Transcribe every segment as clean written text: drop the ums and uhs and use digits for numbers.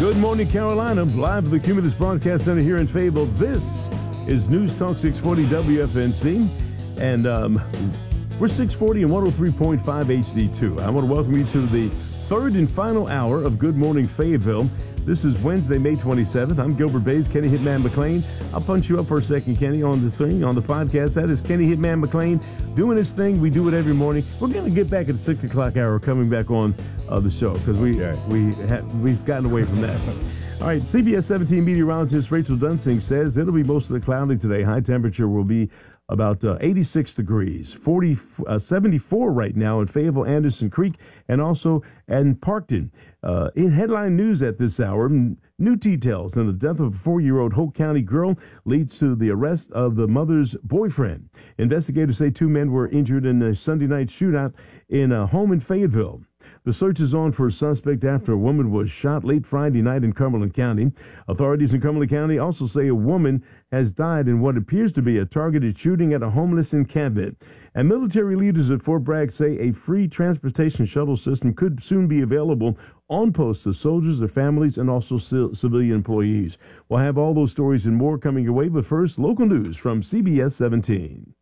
Good morning, Carolina. Live at the Cumulus Broadcast Center here in Fayetteville. This is News Talk 640 WFNC. And we're 640 and 103.5 HD2. I want to welcome you to the third and final hour of Good Morning Fayetteville. This is Wednesday, May 27th. I'm Gilbert Bays, Kenny Hitman McLean. I'll punch you up for a second, Kenny, on the podcast. That is Kenny Hitman McLean doing his thing. We do it every morning. We're going to get back at the 6 o'clock hour coming back on the show because we've gotten away from that. All right, CBS 17 meteorologist Rachel Dunsing says it'll be mostly cloudy today. High temperature will be about 86 degrees, 74 right now in Fayetteville, Anderson Creek, and also in Parkton. In headline news at this hour, new details on the death of a 4-year-old Hoke County girl leads to the arrest of the mother's boyfriend. Investigators say 2 men were injured in a Sunday night shootout in a home in Fayetteville. The search is on for a suspect after a woman was shot late Friday night in Cumberland County. Authorities in Cumberland County also say a woman has died in what appears to be a targeted shooting at a homeless encampment. And military leaders at Fort Bragg say a free transportation shuttle system could soon be available on post to soldiers, their families, and also civilian employees. We'll have all those stories and more coming your way, but first, local news from CBS 17.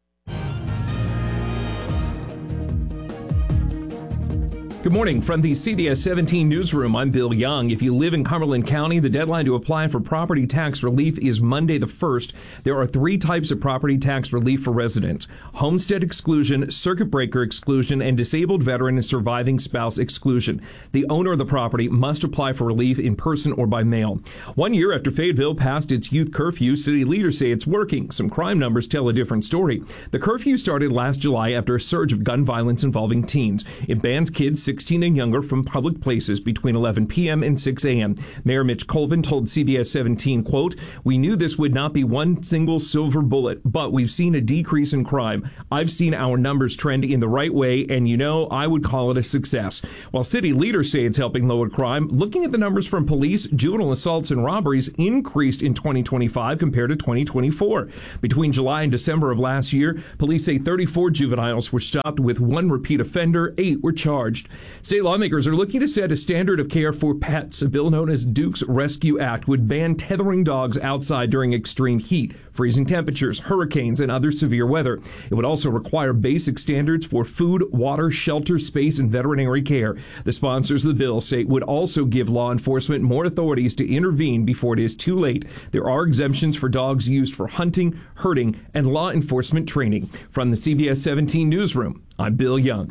Good morning from the CBS 17 newsroom. I'm Bill Young. If you live in Cumberland County, the deadline to apply for property tax relief is Monday the 1st. There are 3 types of property tax relief for residents: homestead exclusion, circuit breaker exclusion, and disabled veteran and surviving spouse exclusion. The owner of the property must apply for relief in person or by mail. 1 year after Fayetteville passed its youth curfew, city leaders say it's working. Some crime numbers tell a different story. The curfew started last July after a surge of gun violence involving teens. It bans kids 16 and younger from public places between 11 p.m. and 6 a.m. Mayor Mitch Colvin told CBS 17, quote, "We knew this would not be one single silver bullet, but we've seen a decrease in crime. I've seen our numbers trend in the right way, and I would call it a success." While city leaders say it's helping lower crime, looking at the numbers from police, juvenile assaults and robberies increased in 2025 compared to 2024. Between July and December of last year, police say 34 juveniles were stopped with 1 repeat offender, 8 were charged. State lawmakers are looking to set a standard of care for pets. A bill known as Duke's Rescue Act would ban tethering dogs outside during extreme heat, freezing temperatures, hurricanes, and other severe weather. It would also require basic standards for food, water, shelter, space, and veterinary care. The sponsors of the bill say it would also give law enforcement more authorities to intervene before it is too late. There are exemptions for dogs used for hunting, herding, and law enforcement training. From the CBS 17 newsroom, I'm Bill Young.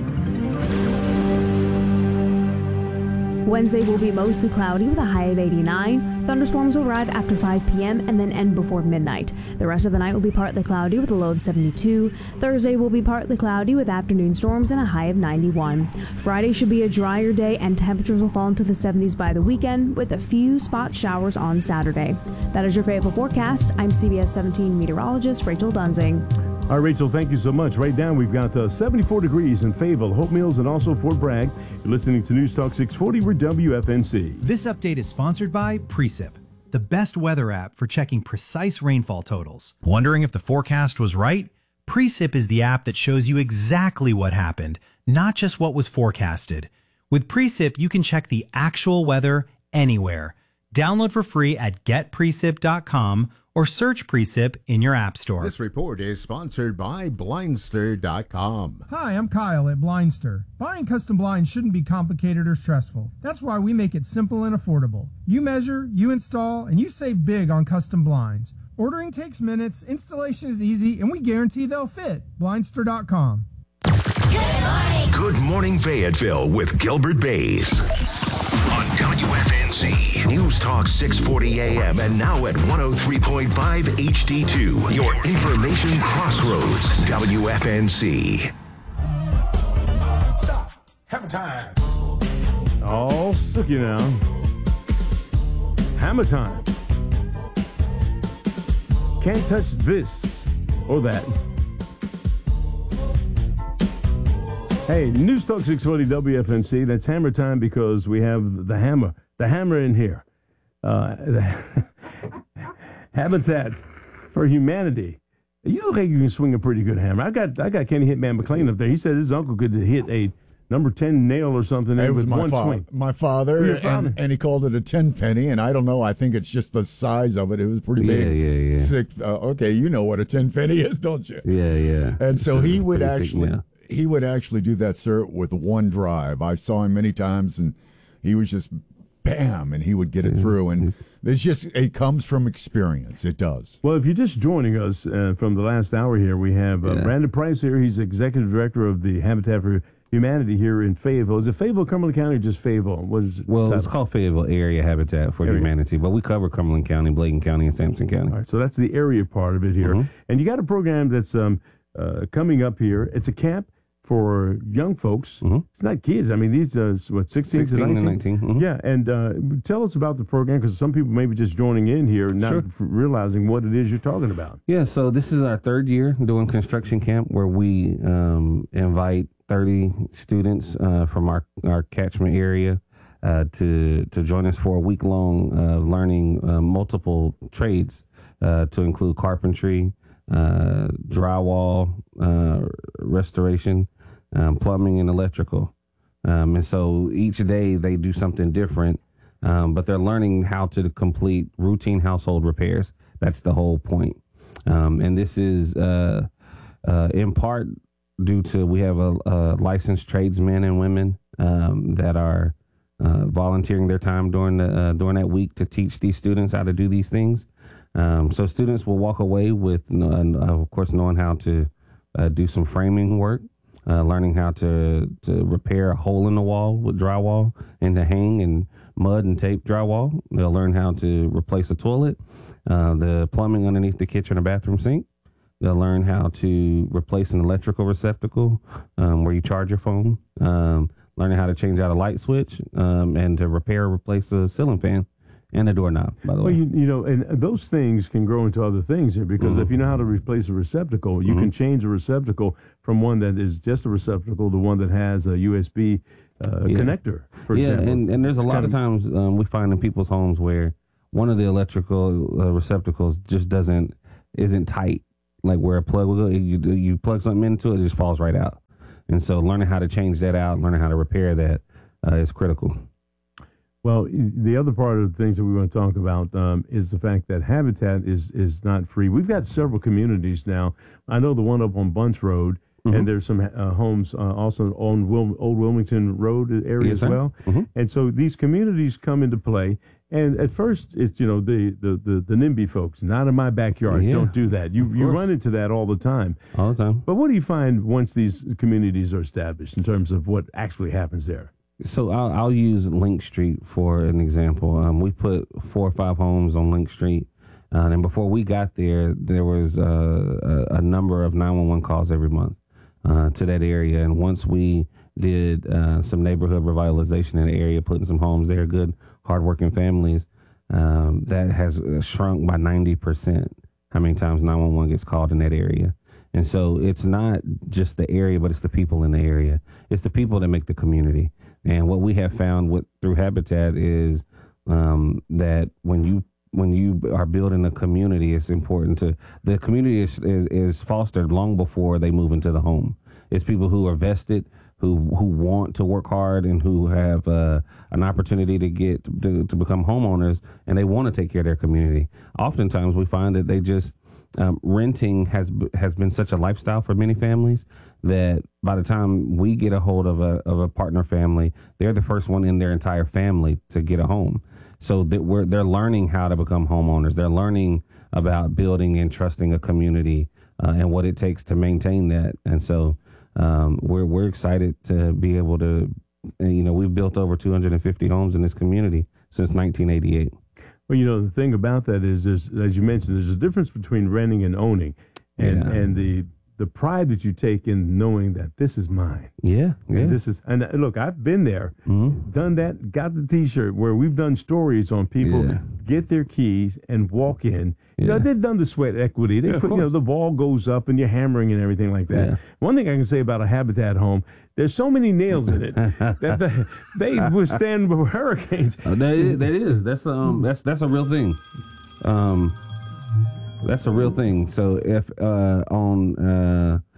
Wednesday will be mostly cloudy with a high of 89. Thunderstorms will arrive after 5 p.m. and then end before midnight. The rest of the night will be partly cloudy with a low of 72. Thursday will be partly cloudy with afternoon storms and a high of 91. Friday should be a drier day and temperatures will fall into the 70s by the weekend with a few spot showers on Saturday. That is your Fayetteville forecast. I'm CBS 17 meteorologist Rachel Dunsing. All right, Rachel, thank you so much. Right now, we've got 74 degrees in Fayetteville, Hope Mills, and also Fort Bragg. You're listening to News Talk 640. We're WFNC. This update is sponsored by Precip, the best weather app for checking precise rainfall totals. Wondering if the forecast was right? Precip is the app that shows you exactly what happened, not just what was forecasted. With Precip, you can check the actual weather anywhere. Download for free at getprecip.com or search Precip in your app store. This report is sponsored by Blindster.com. Hi, I'm Kyle at Blindster. Buying custom blinds shouldn't be complicated or stressful. That's why we make it simple and affordable. You measure, you install, and you save big on custom blinds. Ordering takes minutes, installation is easy, and we guarantee they'll fit. Blindster.com. Good morning, Fayetteville with Gilbert Bays on WFNC. News Talk 640 AM and now at 103.5 HD2. Your information crossroads. WFNC. Stop. Hammer time. All sooky now. Hammer time. Can't touch this or that. Hey, News Talk 640 WFNC. That's hammer time because we have the hammer in here. Habitat for Humanity. You look like you can swing a pretty good hammer. I got Kenny Hitman McLean up there. He said his uncle could hit a number 10 nail or something It in was with one swing. My father, Your father. and he called it a 10 penny, and I don't know. I think it's just the size of it. It was pretty big. Yeah. Thick, okay, you know what a 10 penny is, don't you? Yeah. And so he would pretty thick actually nail. he would actually do that, sir, with one drive. I saw him many times, and he was just bam, and he would get it through. And it comes from experience. It does. Well, if you're just joining us from the last hour here, we have Brandon Price here. He's executive director of the Habitat for Humanity here in Fayetteville. Is it Fayetteville, Cumberland County, or just Fayetteville? What is it? Well, it's called Fayetteville Area Habitat for Humanity, but we cover Cumberland County, Bladen County, and Sampson County. All right, so that's the area part of it here. And you got a program that's coming up here. It's a camp for young folks. It's not kids. I mean, these are, 16 to 19? And 19. Yeah, and tell us about the program, because some people may be just joining in here and not realizing what it is you're talking about. Yeah, so this is our third year doing construction camp, where we invite 30 students from our catchment area to join us for a week-long learning multiple trades to include carpentry, drywall, restoration, plumbing, and electrical. And so each day they do something different, but they're learning how to complete routine household repairs. That's the whole point. And this is in part due to we have a licensed tradesmen and women that are volunteering their time during that week to teach these students how to do these things. So students will walk away with, of course, knowing how to do some framing work, learning how to repair a hole in the wall with drywall and to hang and mud and tape drywall. They'll learn how to replace a toilet, the plumbing underneath the kitchen or bathroom sink. They'll learn how to replace an electrical receptacle where you charge your phone, learning how to change out a light switch, and to repair or replace a ceiling fan. And a doorknob, by the way. Well, you know, and those things can grow into other things here, because if you know how to replace a receptacle, you can change a receptacle from one that is just a receptacle to one that has a USB connector, for example. And there's a lot of times we find in people's homes where one of the electrical receptacles just isn't tight, like where a plug will go. You plug something into it, it just falls right out. And so learning how to change that out, learning how to repair that is critical. Well, the other part of the things that we want to talk about is the fact that Habitat is not free. We've got several communities now. I know the one up on Bunch Road, and there's some homes also on Old Wilmington Road area as well. And so these communities come into play. And at first, it's, the NIMBY folks, not in my backyard. Don't do that. You run into that all the time. All the time. But what do you find once these communities are established in terms of what actually happens there? So I'll use Link Street for an example. We put 4 or 5 homes on Link Street, and before we got there, there was a number of 911 calls every month to that area. And once we did some neighborhood revitalization in the area, putting some homes there, good, hardworking families, that has shrunk by 90%. How many times 911 gets called in that area? And so it's not just the area, but it's the people in the area. It's the people that make the community. And what we have found through Habitat is that when you are building a community, it's important the community is fostered long before they move into the home. It's people who are vested, who want to work hard, and who have an opportunity to become homeowners, and they want to take care of their community. Oftentimes, we find that they just renting has been such a lifestyle for many families that by the time we get a hold of a partner family, they're the first one in their entire family to get a home. So that they're learning how to become homeowners. They're learning about building and trusting a community and what it takes to maintain that. And so we're excited to be able to, we've built over 250 homes in this community since 1988. Well, the thing about that is, as you mentioned, there's a difference between renting and owning, and the pride that you take in knowing that this is mine. Yeah. And look, I've been there, done that, got the T-shirt where we've done stories on people get their keys and walk in. They've done the sweat equity. They put, the wall goes up and you're hammering and everything like that. One thing I can say about a Habitat home, there's so many nails in it that they withstand hurricanes. That is. That's a real thing. That's a real thing. So if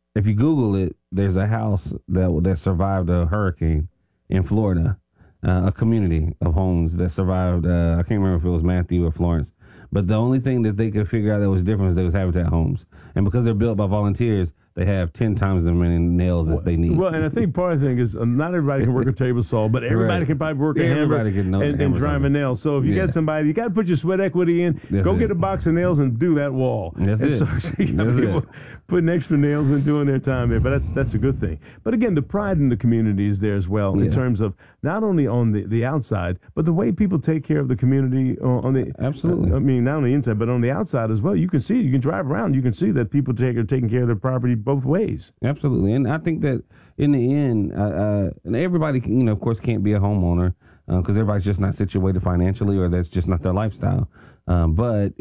if you Google it, there's a house that survived a hurricane in Florida, a community of homes that survived. I can't remember if it was Matthew or Florence, but the only thing that they could figure out that was different was they was Habitat homes, and because they're built by volunteers, they have 10 times as many nails as they need. Well, and I think part of the thing is not everybody can work a table saw, but everybody can probably work a hammer and drive a nail. So if you get somebody, you got to put your sweat equity in. Go get a box of nails and do that wall. That's it. So you got people putting extra nails and doing their time there, but that's a good thing. But again, the pride in the community is there as well in terms of not only on the outside, but the way people take care of the community on the absolutely. I mean, not on the inside, but on the outside as well. You can see, you can drive around, you can see that people are taking care of their property both ways. Absolutely, and I think that in the end, and everybody, of course, can't be a homeowner because everybody's just not situated financially, or that's just not their lifestyle. But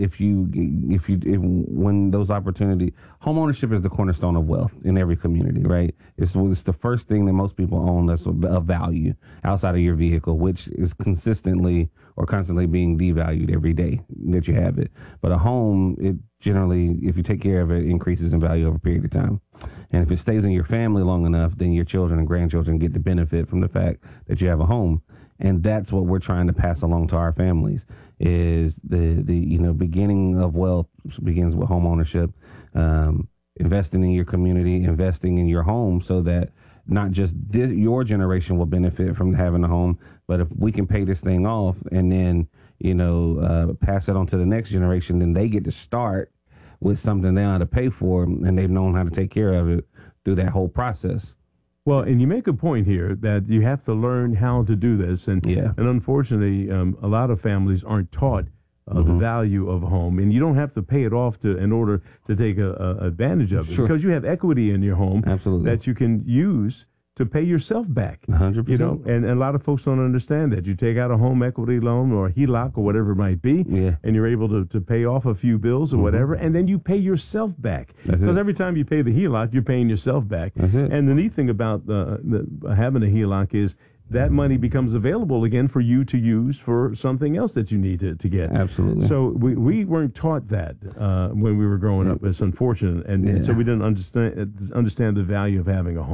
when those opportunities, homeownership is the cornerstone of wealth in every community, right? It's the first thing that most people own that's of value outside of your vehicle, which is consistently or constantly being devalued every day that you have it. But a home, it generally, if you take care of it, increases in value over a period of time. And if it stays in your family long enough, then your children and grandchildren get to benefit from the fact that you have a home. And that's what we're trying to pass along to our families is the beginning of wealth begins with home ownership, investing in your community, investing in your home so that not just your generation will benefit from having a home, but if we can pay this thing off and then, pass it on to the next generation, then they get to start with something they know how to pay for and they've known how to take care of it through that whole process. Well, and you make a point here that you have to learn how to do this. And unfortunately, a lot of families aren't taught the value of a home. And you don't have to pay it off in order to take advantage of it. Sure. Because you have equity in your home that you can use to pay yourself back. 100%. And a lot of folks don't understand that. You take out a home equity loan or a HELOC or whatever it might be, and you're able to pay off a few bills or whatever, and then you pay yourself back. Because every time you pay the HELOC, you're paying yourself back. That's it. And the neat thing about having a HELOC is that money becomes available again for you to use for something else that you need to get. Absolutely. So we weren't taught that when we were growing up. It's unfortunate. And so we didn't understand the value of having a home.